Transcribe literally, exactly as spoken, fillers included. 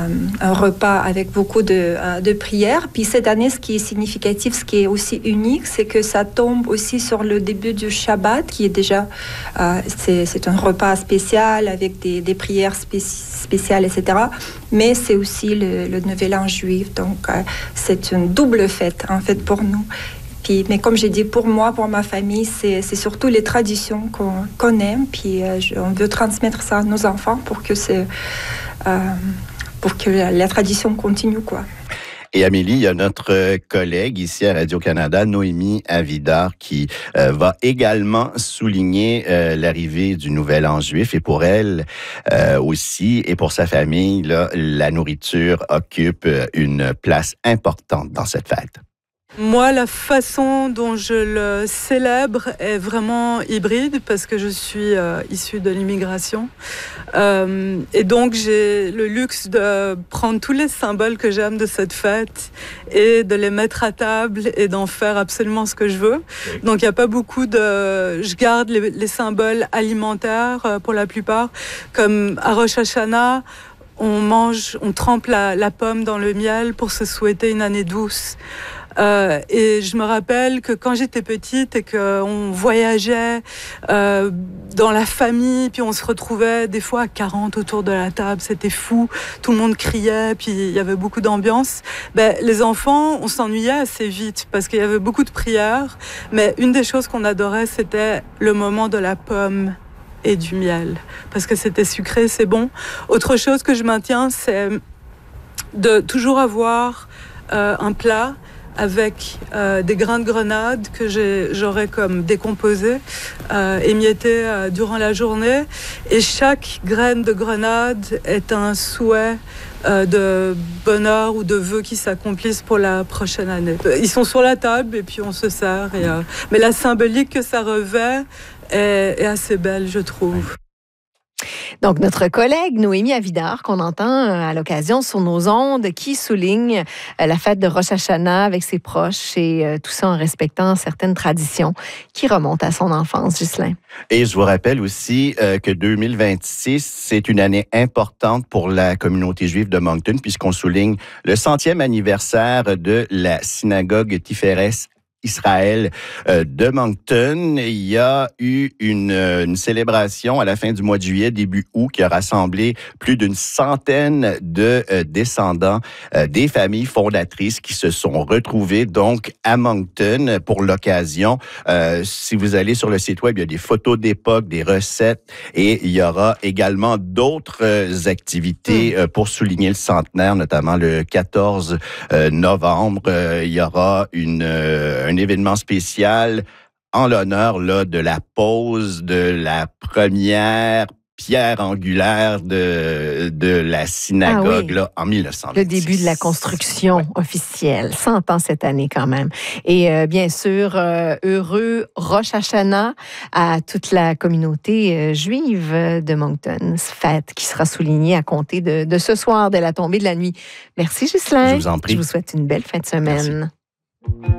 un repas avec beaucoup de, euh, de prières. Puis cette année, ce qui est significatif, ce qui est aussi unique, c'est que ça tombe aussi sur le début du Shabbat, qui est déjà, euh, c'est, c'est un repas spécial avec des, des prières spéci- spéciales, et cetera. Mais c'est aussi le, le Nouvel An juif, donc euh, c'est une double fête, en fait, pour nous. Puis, mais comme j'ai dit, pour moi, pour ma famille, c'est, c'est surtout les traditions qu'on, qu'on aime. Puis euh, je, on veut transmettre ça à nos enfants pour que, c'est, euh, pour que la, la tradition continue, quoi. Et Amélie, il y a notre collègue ici à Radio-Canada, Noémie Avidar, qui euh, va également souligner euh, l'arrivée du Nouvel An juif. Et pour elle euh, aussi, et pour sa famille, là, la nourriture occupe une place importante dans cette fête. Moi, la façon dont je le célèbre est vraiment hybride parce que je suis euh, issue de l'immigration. Euh, et donc, j'ai le luxe de prendre tous les symboles que j'aime de cette fête et de les mettre à table et d'en faire absolument ce que je veux. Donc, il n'y a pas beaucoup de... Je garde les, les symboles alimentaires euh, pour la plupart, comme à Rosh Hashanah, on mange, on trempe la, la pomme dans le miel pour se souhaiter une année douce. Euh, et je me rappelle que quand j'étais petite et qu'on voyageait euh, dans la famille, puis on se retrouvait des fois à quarante autour de la table, c'était fou, tout le monde criait, puis il y avait beaucoup d'ambiance. Ben, les enfants, on s'ennuyait assez vite parce qu'il y avait beaucoup de prières, mais une des choses qu'on adorait, c'était le moment de la pomme et du miel, parce que c'était sucré, c'est bon. Autre chose que je maintiens, c'est de toujours avoir euh, un plat avec euh, des grains de grenade que j'ai, j'aurais comme décomposés, euh, émiettés euh, durant la journée. Et chaque graine de grenade est un souhait euh, de bonheur ou de vœux qui s'accomplissent pour la prochaine année. Ils sont sur la table et puis on se sert. Et, euh, mais la symbolique que ça revêt est, est assez belle, je trouve. Donc, notre collègue Noémie Avidar, qu'on entend à l'occasion sur nos ondes, qui souligne la fête de Rosh Hashanah avec ses proches et tout ça en respectant certaines traditions qui remontent à son enfance, Ghislain. Et je vous rappelle aussi euh, que deux mille vingt-six, c'est une année importante pour la communauté juive de Moncton, puisqu'on souligne le centième anniversaire de la synagogue Tiferes Israël euh, de Moncton. Il y a eu une, une célébration à la fin du mois de juillet, début août, qui a rassemblé plus d'une centaine de euh, descendants euh, des familles fondatrices qui se sont retrouvés donc à Moncton pour l'occasion. Euh, si vous allez sur le site web, il y a des photos d'époque, des recettes et il y aura également d'autres euh, activités mmh. euh, pour souligner le centenaire, notamment le quatorze novembre. Euh, il y aura une, euh, un événement spécial en l'honneur là, de la pose de la première pierre angulaire de, de la synagogue ah oui. là, en mille neuf cent vingt-six. Le début de la construction ouais. officielle. cent ans cette année quand même. Et euh, bien sûr, euh, heureux Rosh Hashanah à toute la communauté euh, juive de Moncton. Fête qui sera soulignée à compter de, de ce soir, dès la tombée de la nuit. Merci Ghislain. Je vous en prie. Je vous souhaite une belle fin de semaine. Merci.